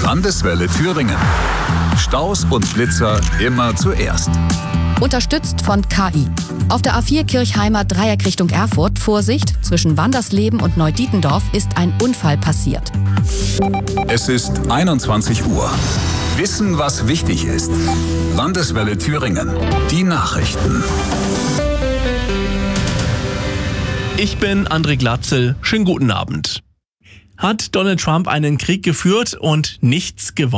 Landeswelle Thüringen. Staus und Blitzer immer zuerst. Unterstützt von KI. Auf der A4 Kirchheimer Dreieck Richtung Erfurt, Vorsicht, zwischen Wandersleben und Neudietendorf ist ein Unfall passiert. Es ist 21 Uhr. Wissen, was wichtig ist. Landeswelle Thüringen. Die Nachrichten. Ich bin André Glatzel. Schönen guten Abend. Hat Donald Trump einen Krieg geführt und nichts gewonnen?